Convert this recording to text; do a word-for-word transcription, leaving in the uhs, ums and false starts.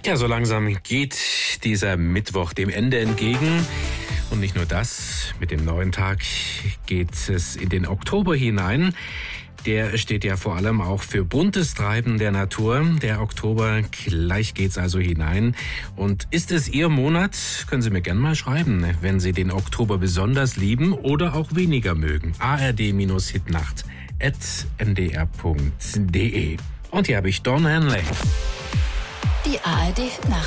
Ja, so langsam geht dieser Mittwoch dem Ende entgegen. Und nicht nur das, mit dem neuen Tag geht es in den Oktober hinein. Der steht ja vor allem auch für buntes Treiben der Natur. Der Oktober, gleich geht's also hinein. Und ist es Ihr Monat? Können Sie mir gerne mal schreiben, wenn Sie den Oktober besonders lieben oder auch weniger mögen. a r d hitnacht at n d r punkt d e. Und hier habe ich Don Henley. Die A R D Hitnacht.